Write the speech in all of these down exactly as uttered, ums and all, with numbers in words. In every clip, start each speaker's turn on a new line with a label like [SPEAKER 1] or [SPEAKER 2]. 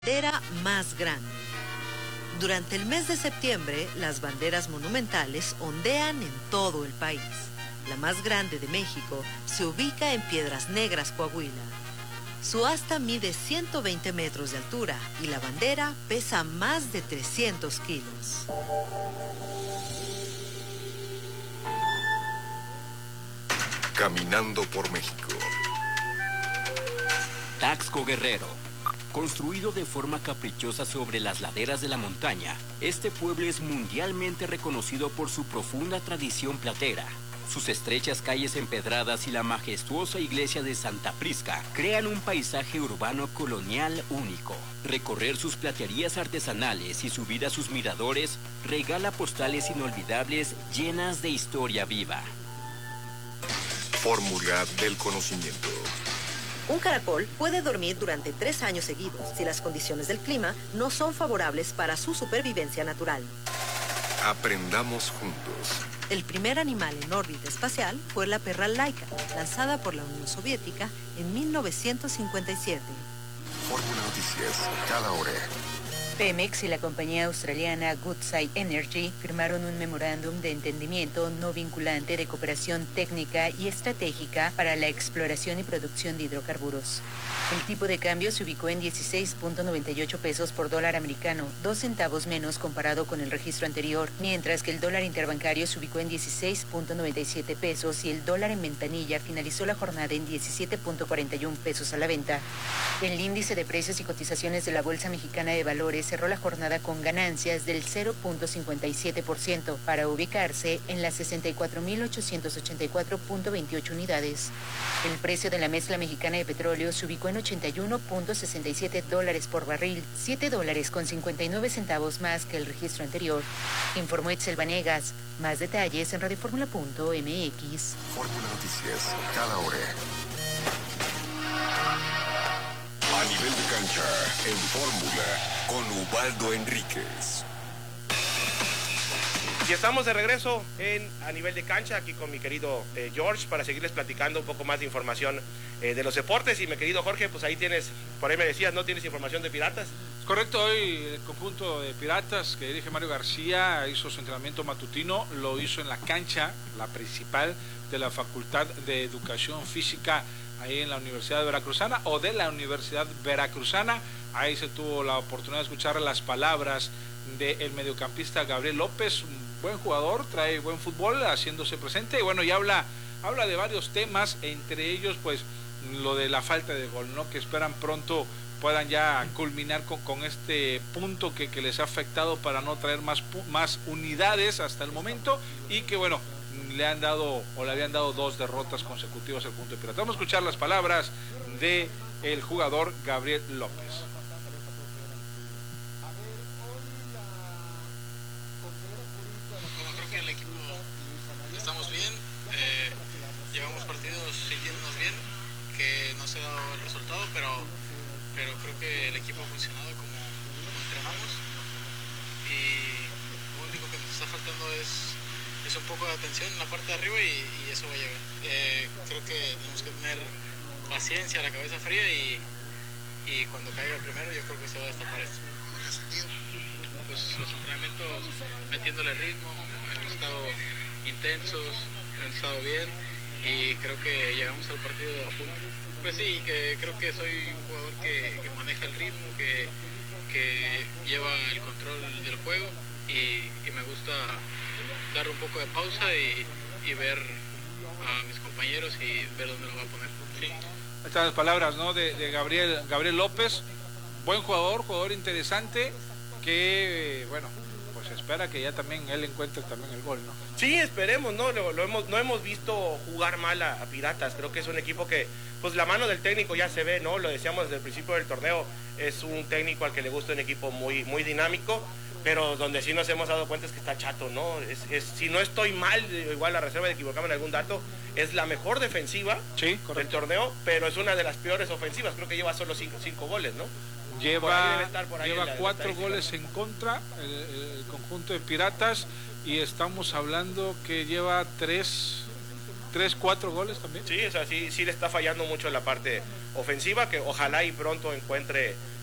[SPEAKER 1] bandera más grande. Durante el mes de septiembre, las banderas monumentales ondean en todo el país. La más grande de México se ubica en Piedras Negras, Coahuila. Su asta mide ciento veinte metros de altura y la bandera pesa más de trescientos kilos.
[SPEAKER 2] Caminando por México.
[SPEAKER 3] Taxco Guerrero. Construido de forma caprichosa sobre las laderas de la montaña, este pueblo es mundialmente reconocido por su profunda tradición platera. Sus estrechas calles empedradas y la majestuosa iglesia de Santa Prisca crean un paisaje urbano colonial único. Recorrer sus platerías artesanales y subir a sus miradores regala postales inolvidables llenas de historia viva.
[SPEAKER 2] Fórmula del conocimiento.
[SPEAKER 1] Un caracol puede dormir durante tres años seguidos si las condiciones del clima no son favorables para su supervivencia natural.
[SPEAKER 2] Aprendamos juntos.
[SPEAKER 1] El primer animal en órbita espacial fue la perra Laika, lanzada por la Unión Soviética en mil novecientos cincuenta y siete.
[SPEAKER 2] Fórmula Noticias, cada hora.
[SPEAKER 4] Pemex y la compañía australiana Woodside Energy firmaron un memorándum de entendimiento no vinculante de cooperación técnica y estratégica para la exploración y producción de hidrocarburos. El tipo de cambio se ubicó en dieciséis punto noventa y ocho pesos por dólar americano, dos centavos menos comparado con el registro anterior, mientras que el dólar interbancario se ubicó en dieciséis punto noventa y siete pesos y el dólar en ventanilla finalizó la jornada en diecisiete punto cuarenta y uno pesos a la venta. El índice de precios y cotizaciones de la Bolsa Mexicana de Valores cerró la jornada con ganancias del cero punto cincuenta y siete por ciento para ubicarse en las sesenta y cuatro mil ochocientos ochenta y cuatro punto veintiocho unidades. El precio de la mezcla mexicana de petróleo se ubicó en ochenta y uno punto sesenta y siete dólares por barril, siete dólares con cincuenta y nueve centavos más que el registro anterior. Informó Etzel Vanegas. Más detalles en radioformula punto m x.
[SPEAKER 2] Fórmula Noticias, cada hora. A nivel de cancha, en Fórmula, con Ubaldo Enríquez.
[SPEAKER 5] Y estamos de regreso en A Nivel de Cancha, aquí con mi querido eh, George, para seguirles platicando un poco más de información eh, de los deportes. Y mi querido Jorge, pues ahí tienes, por ahí me decías, ¿no tienes información de Piratas?
[SPEAKER 6] Correcto, hoy el conjunto de Piratas que dirige Mario García hizo su entrenamiento matutino, lo hizo en la cancha, la principal de la Facultad de Educación Física, ahí en la Universidad Veracruzana o de la Universidad Veracruzana. Ahí se tuvo la oportunidad de escuchar las palabras del mediocampista Gabriel López, un buen jugador, trae buen fútbol, haciéndose presente, y bueno, y habla, habla de varios temas, entre ellos pues lo de la falta de gol, ¿no? Que esperan pronto puedan ya culminar con, con este punto que, que les ha afectado para no traer más, más unidades hasta el momento, y que bueno, le han dado o le habían dado dos derrotas consecutivas al punto de Pirata. Vamos a escuchar las palabras de el jugador Gabriel López.
[SPEAKER 7] Bueno, creo que el equipo estamos bien, eh, llevamos partidos sintiéndonos bien, que no se ha dado el resultado, pero, pero creo que el equipo ha funcionado como, como entrenamos, y lo único que nos está faltando es es un poco de atención en la parte de arriba y, y eso va a llegar. Eh, creo que tenemos que tener paciencia, la cabeza fría y, y cuando caiga el primero yo creo que se va a destapar esto. ¿En qué sentido? Pues los entrenamientos metiéndole ritmo, hemos estado intensos, hemos estado bien y creo que llegamos al partido a punto. Pues sí, que creo que soy un jugador que, que maneja el ritmo, que, que lleva el control del juego y, y me gusta dar un poco de pausa y, y ver a mis compañeros y ver dónde lo va a poner. Sí.
[SPEAKER 6] Estas las palabras, ¿no? de, de Gabriel, Gabriel López, buen jugador, jugador interesante, que bueno, pues espera que ya también él encuentre también el gol, ¿no?
[SPEAKER 5] Sí, esperemos, ¿no? Lo, lo hemos, no hemos visto jugar mal a, a Piratas. Creo que es un equipo que, pues la mano del técnico ya se ve, ¿no? Lo decíamos desde el principio del torneo, es un técnico al que le gusta un equipo muy, muy dinámico, pero donde sí nos hemos dado cuenta es que está chato, ¿no? Es, es, si no estoy mal, igual la reserva de equivocarme en algún dato, es la mejor defensiva
[SPEAKER 6] sí,
[SPEAKER 5] del torneo, pero es una de las peores ofensivas. Creo que lleva solo cinco, cinco goles, ¿no?
[SPEAKER 6] Lleva, lleva cuatro goles en contra el, el conjunto de Piratas, y estamos hablando que lleva tres, tres, cuatro goles también.
[SPEAKER 5] Sí, o sea, sí, sí le está fallando mucho en la parte ofensiva, que ojalá y pronto encuentre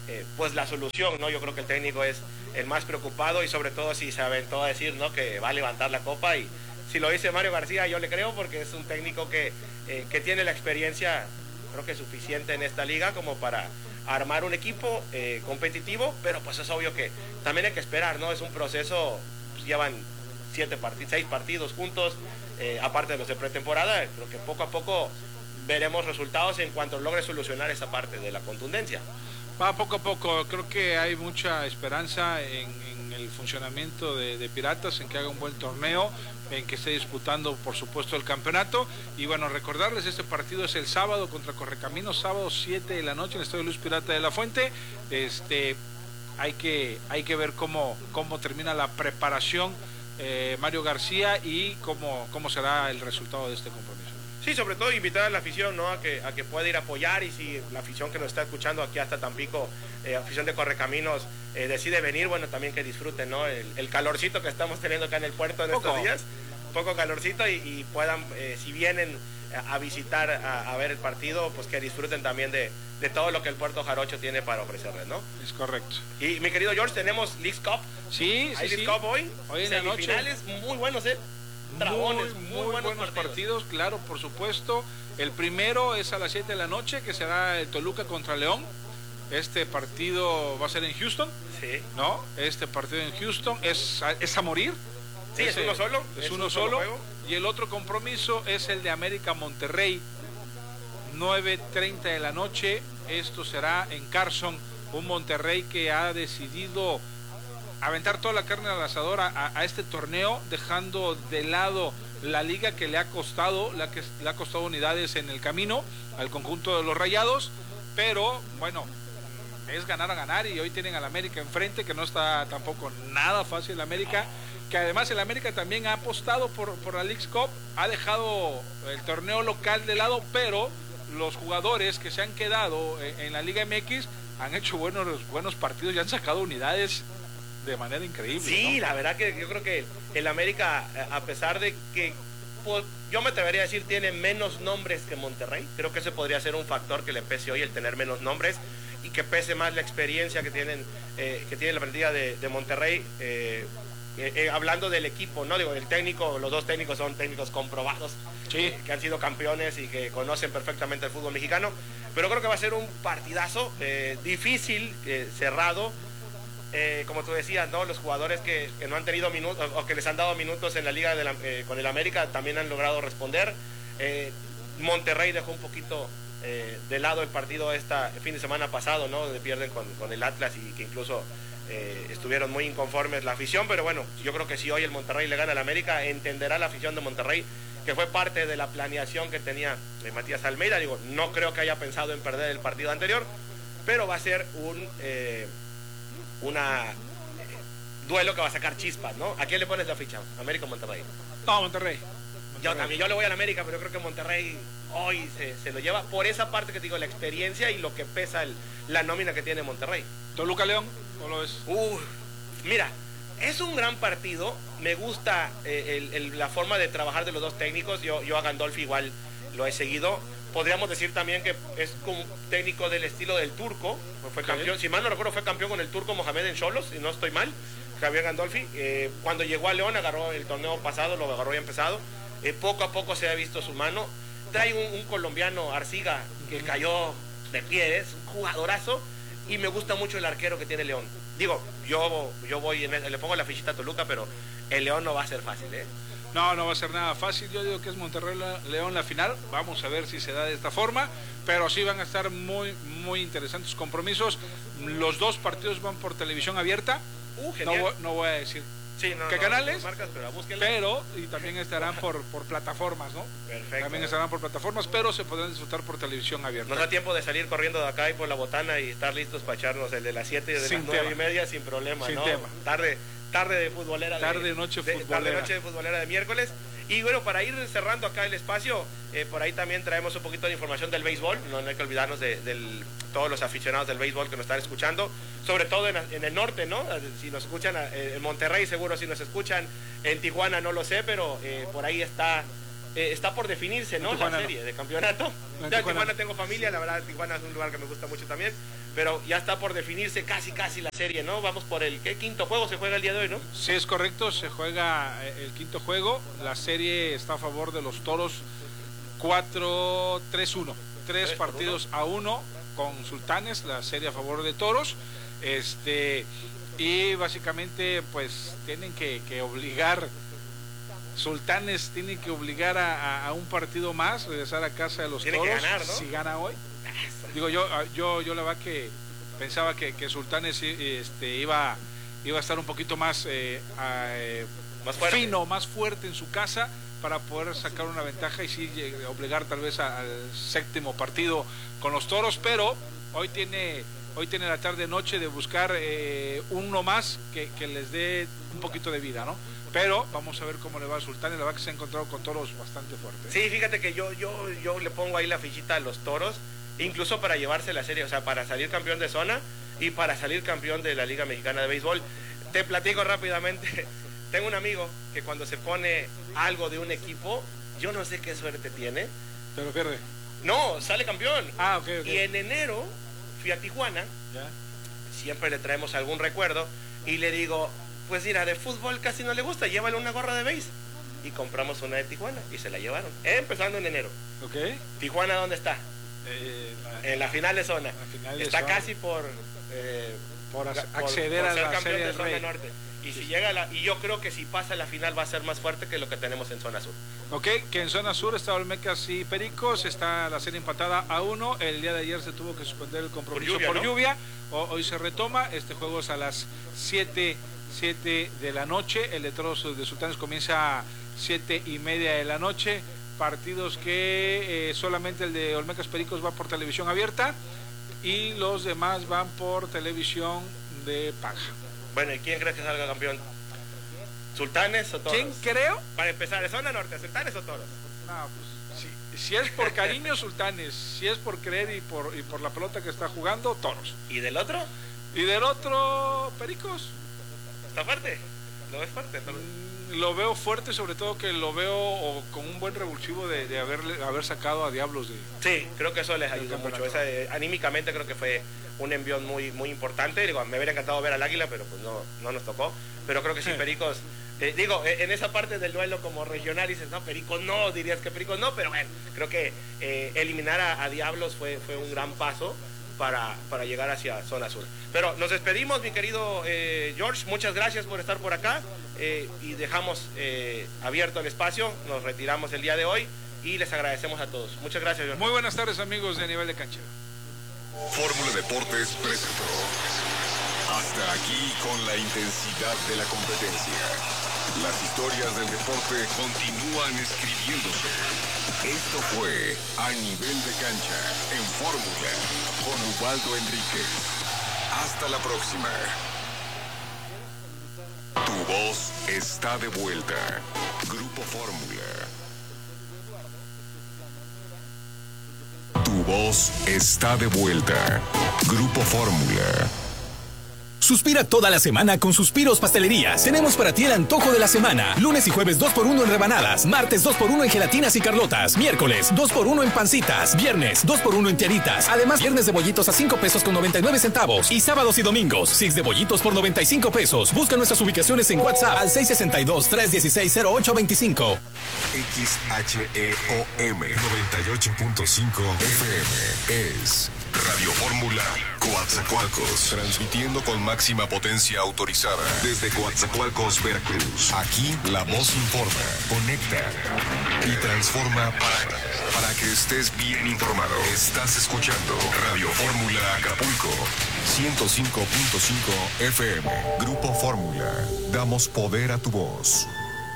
[SPEAKER 5] eh, pues la solución, ¿no? Yo creo que el técnico es el más preocupado y sobre todo si se aventó a decir, ¿no? Que va a levantar la copa, y si lo dice Mario García yo le creo, porque es un técnico que, eh, que tiene la experiencia, creo que suficiente en esta liga como para armar un equipo eh, competitivo, pero pues es obvio que también hay que esperar, ¿no? Es un proceso, pues llevan siete partidos, seis partidos juntos, eh, aparte de los de pretemporada. Creo que poco a poco veremos resultados en cuanto logre solucionar esa parte de la contundencia.
[SPEAKER 6] Va poco a poco, creo que hay mucha esperanza en, en el funcionamiento de, de Piratas, en que haga un buen torneo, en que esté disputando por supuesto el campeonato. Y bueno, recordarles, este partido es el sábado contra Correcaminos, sábado siete de la noche en el Estadio Luis Pirata de la Fuente. Este, hay que, hay que ver cómo, cómo termina la preparación eh, Mario García y cómo, cómo será el resultado de este compromiso.
[SPEAKER 5] Sí, sobre todo invitar a la afición, ¿no? A que, a que pueda ir a apoyar, y si la afición que nos está escuchando aquí hasta Tampico, eh, afición de Correcaminos, eh, decide venir, bueno, también que disfruten, ¿no? El, el calorcito que estamos teniendo acá en el puerto en
[SPEAKER 6] Poco.
[SPEAKER 5] estos días, poco calorcito, y, y puedan, eh, si vienen a, a visitar, a, a ver el partido, pues que disfruten también de, de todo lo que el Puerto Jarocho tiene para ofrecerles, ¿no?
[SPEAKER 6] Es correcto.
[SPEAKER 5] Y mi querido George, tenemos Leagues Cup.
[SPEAKER 6] Sí, sí,
[SPEAKER 5] Hay
[SPEAKER 6] sí.
[SPEAKER 5] Leagues Cup hoy,
[SPEAKER 6] Hoy en la noche.
[SPEAKER 5] semifinales muy buenos, ¿eh? Dragones,
[SPEAKER 6] muy,
[SPEAKER 5] muy,
[SPEAKER 6] muy
[SPEAKER 5] buenos,
[SPEAKER 6] buenos
[SPEAKER 5] partidos.
[SPEAKER 6] partidos, claro, por supuesto. El primero es a las siete de la noche, que será el Toluca contra León. Este partido va a ser en Houston,
[SPEAKER 5] Sí.
[SPEAKER 6] ¿no? Este partido en Houston es a, es a morir.
[SPEAKER 5] Sí, es uno solo.
[SPEAKER 6] Es,
[SPEAKER 5] es
[SPEAKER 6] uno
[SPEAKER 5] un
[SPEAKER 6] solo.
[SPEAKER 5] juego.
[SPEAKER 6] Y el otro compromiso es el de América Monterrey, nueve treinta de la noche. Esto será en Carson, un Monterrey que ha decidido aventar toda la carne al asador a, a, a este torneo, dejando de lado la liga que le ha costado, la que le ha costado unidades en el camino al conjunto de los Rayados, pero bueno, es ganar a ganar, y hoy tienen al América enfrente, que no está tampoco nada fácil el América, que además el América también ha apostado por, por la Leagues Cup, ha dejado el torneo local de lado, pero los jugadores que se han quedado en, en la Liga M X han hecho buenos, buenos partidos y han sacado unidades de manera increíble.
[SPEAKER 5] Sí,
[SPEAKER 6] ¿no?
[SPEAKER 5] La verdad que yo creo que el América, a pesar de que pues, yo me atrevería a decir tiene menos nombres que Monterrey, creo que ese podría ser un factor que le pese hoy, el tener menos nombres, y que pese más la experiencia que tienen eh, que tiene la plantilla de, de Monterrey, eh, eh, eh, hablando del equipo, no digo el técnico, los dos técnicos son técnicos comprobados,
[SPEAKER 6] Sí.
[SPEAKER 5] eh, que han sido campeones y que conocen perfectamente el fútbol mexicano, pero creo que va a ser un partidazo eh, difícil, eh, cerrado. Eh, como tú decías, ¿no? Los jugadores que, que no han tenido minutos o que les han dado minutos en la liga de la, eh, con el América también han logrado responder. Eh, Monterrey dejó un poquito eh, de lado el partido esta el fin de semana pasado, ¿no? De pierden con, con el Atlas, y que incluso eh, estuvieron muy inconformes la afición, pero bueno, yo creo que si hoy el Monterrey le gana al América, entenderá la afición de Monterrey que fue parte de la planeación que tenía eh, Matías Almeida. Digo, no creo que haya pensado en perder el partido anterior, pero va a ser un... Eh, una eh, duelo que va a sacar chispas, ¿no? ¿A quién le pones la ficha? ¿América o Monterrey?
[SPEAKER 6] No, Monterrey.
[SPEAKER 5] Yo
[SPEAKER 6] Monterrey.
[SPEAKER 5] también, yo le voy al América, pero yo creo que Monterrey hoy se, se lo lleva por esa parte que te digo, la experiencia y lo que pesa el, la nómina que tiene Monterrey.
[SPEAKER 6] Toluca León, ¿cómo lo ves?
[SPEAKER 5] Uh, mira, es un gran partido, me gusta eh, el, el, la forma de trabajar de los dos técnicos, yo, yo a Gandolfi igual lo he seguido. Podríamos decir también que es como un técnico del estilo del turco, fue
[SPEAKER 6] Okay.
[SPEAKER 5] campeón, si mal no recuerdo fue campeón con el turco Mohamed en Xolos, si no estoy mal, Javier Gandolfi. Eh, cuando llegó a León agarró el torneo pasado, lo agarró ya empezado, eh, poco a poco se ha visto su mano, trae un, un colombiano, Arciga, que cayó de pie, es un jugadorazo, y me gusta mucho el arquero que tiene León. Digo, yo, yo voy, en, le pongo la fichita a Toluca, pero el León no va a ser fácil, ¿eh?
[SPEAKER 6] No, no va a ser nada fácil. Yo digo que es Monterrey León la final. Vamos a ver si se da de esta forma. Pero sí van a estar muy, muy interesantes compromisos. Los dos partidos van por televisión abierta.
[SPEAKER 5] Uh,
[SPEAKER 6] No, voy- no voy a decir
[SPEAKER 5] Sí, no,
[SPEAKER 6] qué
[SPEAKER 5] no,
[SPEAKER 6] canales,
[SPEAKER 5] no marcas, pero búsquenla.
[SPEAKER 6] pero y también estarán por, por plataformas, ¿no?
[SPEAKER 5] Perfecto.
[SPEAKER 6] También estarán por plataformas, pero se podrán disfrutar por televisión abierta.
[SPEAKER 5] Nos da tiempo de salir corriendo de acá y por la botana y estar listos para echarnos el de las siete y de
[SPEAKER 6] Sin
[SPEAKER 5] las nueve
[SPEAKER 6] tema.
[SPEAKER 5] y media sin problema,
[SPEAKER 6] Sin
[SPEAKER 5] ¿no?
[SPEAKER 6] tema.
[SPEAKER 5] Tarde, tarde de futbolera.
[SPEAKER 6] Tarde,
[SPEAKER 5] de,
[SPEAKER 6] noche
[SPEAKER 5] de-
[SPEAKER 6] futbolera.
[SPEAKER 5] Tarde, noche de futbolera de miércoles. Y bueno, para ir cerrando acá el espacio, eh, por ahí también traemos un poquito de información del béisbol. No, no hay que olvidarnos de, del, todos los aficionados del béisbol que nos están escuchando, sobre todo en, en el norte, ¿no? Si nos escuchan eh, en Monterrey, seguro si nos escuchan en Tijuana, no lo sé, pero eh, por ahí está eh, está por definirse, ¿no? La serie no. de campeonato.
[SPEAKER 6] No, en
[SPEAKER 5] ya,
[SPEAKER 6] Tijuana.
[SPEAKER 5] en Tijuana tengo familia, la verdad, Tijuana es un lugar que me gusta mucho también, pero ya está por definirse casi, casi la serie, ¿no? Vamos por el ¿qué? Quinto juego se juega el día de hoy, ¿no?
[SPEAKER 6] Sí, es correcto, se juega el quinto juego. La serie está a favor de los Toros cuatro tres uno. Tres partidos a uno con Sultanes, la serie a favor de Toros. Este, y básicamente, pues, tienen que, que obligar, Sultanes tienen que obligar a, a, a un partido más, regresar a casa de los
[SPEAKER 5] Tiene
[SPEAKER 6] Toros,
[SPEAKER 5] que ganar, ¿no?
[SPEAKER 6] Si gana hoy. Digo, yo, yo, yo la verdad que pensaba que, que Sultanes este, iba, iba a estar un poquito más, eh, eh,
[SPEAKER 5] más fuerte.
[SPEAKER 6] fino, más fuerte en su casa para poder sacar una ventaja y sí obligar tal vez a, al séptimo partido con los Toros, pero hoy tiene, hoy tiene la tarde noche de buscar eh, uno más que, que les dé un poquito de vida, ¿no? Pero vamos a ver cómo le va a Sultanes, la verdad que se ha encontrado con Toros bastante fuertes.
[SPEAKER 5] Sí, fíjate que yo, yo, yo le pongo ahí la fichita a los Toros, incluso para llevarse la serie, o sea, para salir campeón de zona y para salir campeón de la Liga Mexicana de Béisbol. Te platico rápidamente, tengo un amigo que cuando se pone algo de un equipo, yo no sé qué suerte tiene.
[SPEAKER 6] ¿Pero pierde?
[SPEAKER 5] No, sale campeón.
[SPEAKER 6] Ah, ok, ok.
[SPEAKER 5] Y en enero fui a Tijuana,
[SPEAKER 6] ¿ya?
[SPEAKER 5] Siempre le traemos algún recuerdo, y le digo, pues mira, de fútbol casi no le gusta, llévale una gorra de béis. Y compramos una de Tijuana, y se la llevaron, empezando en enero.
[SPEAKER 6] Ok.
[SPEAKER 5] ¿Tijuana dónde está?
[SPEAKER 6] Eh, la,
[SPEAKER 5] en la final de zona.
[SPEAKER 6] La final de
[SPEAKER 5] está
[SPEAKER 6] zona.
[SPEAKER 5] casi por, eh,
[SPEAKER 6] por
[SPEAKER 5] por
[SPEAKER 6] acceder
[SPEAKER 5] por
[SPEAKER 6] a
[SPEAKER 5] ser
[SPEAKER 6] la
[SPEAKER 5] campeón
[SPEAKER 6] serie
[SPEAKER 5] de
[SPEAKER 6] del
[SPEAKER 5] zona
[SPEAKER 6] Rey.
[SPEAKER 5] norte. Y si llega la, y yo creo que si pasa la final va a ser más fuerte que lo que tenemos en zona sur.
[SPEAKER 6] Ok, que en zona sur está Olmecas y Pericos, está la serie empatada a uno. El día de ayer se tuvo que suspender el compromiso por lluvia. Por
[SPEAKER 5] ¿no?
[SPEAKER 6] lluvia. O, hoy se retoma. Este juego es a las siete de la noche. El de Toros de Sultanes comienza a siete y media de la noche. Partidos que eh, solamente el de Olmecas Pericos va por televisión abierta y los demás van por televisión de paga.
[SPEAKER 5] Bueno, ¿y quién crees que salga campeón? ¿Sultanes o Toros?
[SPEAKER 6] ¿Quién creo?
[SPEAKER 5] Para empezar, ¿de zona norte, Sultanes o Toros?
[SPEAKER 6] No, pues si, si es por cariño, Sultanes. Si es por creer y por, y por la pelota que está jugando, Toros.
[SPEAKER 5] ¿Y del otro?
[SPEAKER 6] ¿Y del otro, Pericos?
[SPEAKER 5] ¿Está fuerte? ¿Lo ves fuerte?
[SPEAKER 6] Mm, lo veo fuerte, sobre todo que lo veo o, con un buen revulsivo de, de haberle, haber sacado a Diablos de...
[SPEAKER 5] Sí, creo que eso les ayudó mucho. Esa, eh, anímicamente creo que fue un envión muy, muy importante. Digo, me hubiera encantado ver al Águila, pero pues no, no nos tocó. Pero creo que sí, Pericos... Eh, digo, eh, en esa parte del duelo como regional dices, no, Pericos no, dirías que Pericos no, pero bueno, creo que eh, eliminar a, a Diablos fue, fue un gran paso para, para llegar hacia zona sur. Pero nos despedimos, mi querido eh, George, muchas gracias por estar por acá eh, y dejamos eh, abierto el espacio, nos retiramos el día de hoy y les agradecemos a todos. Muchas gracias, George.
[SPEAKER 6] Muy buenas tardes, amigos de Nivel de Cancha.
[SPEAKER 2] Fórmula Deportes presentó. Hasta aquí con la intensidad de la competencia. Las historias del deporte continúan escribiéndose. Esto fue A Nivel de Cancha en Fórmula con Ubaldo Enríquez. Hasta la próxima. Tu voz está de vuelta. Grupo Fórmula. Tu voz está de vuelta. Grupo Fórmula.
[SPEAKER 8] Suspira toda la semana con Suspiros Pastelerías. Tenemos para ti el antojo de la semana. Lunes y jueves dos por uno en rebanadas. Martes dos por uno en gelatinas y carlotas. Miércoles dos por uno en pancitas. Viernes dos por uno en tiaritas. Además, viernes de bollitos a cinco pesos con noventa y nueve centavos. Y sábados y domingos, six de bollitos por noventa y cinco pesos. Busca nuestras ubicaciones en WhatsApp al seis seis dos, tres uno seis, cero ocho dos cinco.
[SPEAKER 2] X H E O M noventa y ocho punto cinco F M es Radio Fórmula Coatzacoalcos, transmitiendo con máxima potencia autorizada desde Coatzacoalcos, Veracruz. Aquí la voz informa, conecta y transforma para, para que estés bien informado. Estás escuchando Radio Fórmula Acapulco, ciento cinco punto cinco F M. Grupo Fórmula, damos poder a tu voz.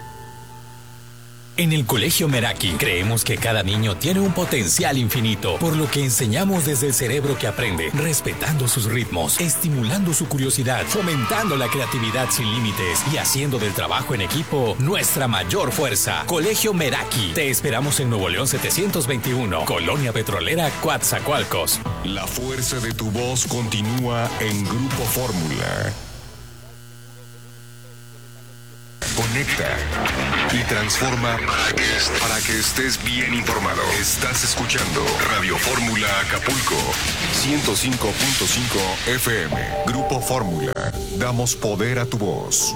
[SPEAKER 8] En el Colegio Meraki creemos que cada niño tiene un potencial infinito, por lo que enseñamos desde el cerebro que aprende, respetando sus ritmos, estimulando su curiosidad, fomentando la creatividad sin límites y haciendo del trabajo en equipo nuestra mayor fuerza. Colegio Meraki. Te esperamos en Nuevo León setecientos veintiuno, Colonia Petrolera, Coatzacoalcos.
[SPEAKER 2] La fuerza de tu voz continúa en Grupo Fórmula. Conecta y transforma para que, para que estés bien informado. Estás escuchando Radio Fórmula Acapulco, ciento cinco punto cinco F M. Grupo Fórmula. Damos poder a tu voz.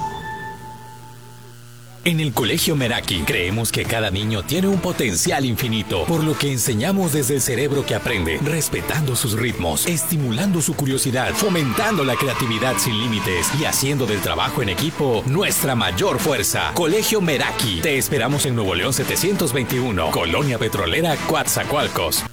[SPEAKER 8] En el Colegio Meraki creemos que cada niño tiene un potencial infinito, por lo que enseñamos desde el cerebro que aprende, respetando sus ritmos, estimulando su curiosidad, fomentando la creatividad sin límites y haciendo del trabajo en equipo nuestra mayor fuerza. Colegio Meraki. Te esperamos en Nuevo León setecientos veintiuno, Colonia Petrolera, Coatzacoalcos.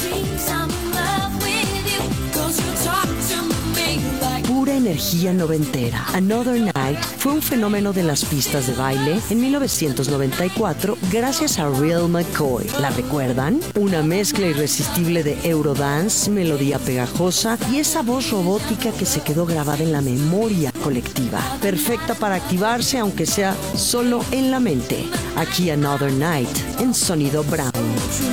[SPEAKER 9] Pura energía noventera. Another Night fue un fenómeno de las pistas de baile en mil novecientos noventa y cuatro gracias a Real McCoy. ¿La recuerdan? Una mezcla irresistible de Eurodance, melodía pegajosa y esa voz robótica que se quedó grabada en la memoria colectiva. Perfecta para activarse aunque sea solo en la mente. Aquí Another Night en Sonido Brown.